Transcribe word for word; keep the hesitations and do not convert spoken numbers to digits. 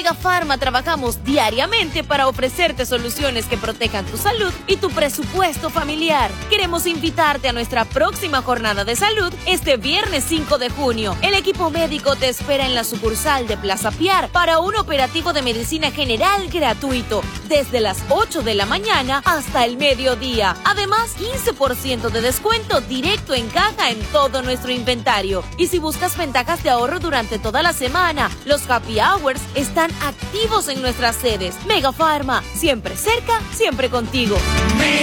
Mega Pharma trabajamos diariamente para ofrecerte soluciones que protejan tu salud y tu presupuesto familiar. Queremos invitarte a nuestra próxima jornada de salud este viernes cinco de junio. El equipo médico te espera en la sucursal de Plaza Piar para un operativo de medicina general gratuito desde las ocho de la mañana hasta el mediodía. Además, quince por ciento de descuento directo en caja en todo nuestro inventario. Y si buscas ventajas de ahorro durante toda la semana, los happy hours están activos en nuestras sedes. Mega Pharma, siempre cerca, siempre contigo.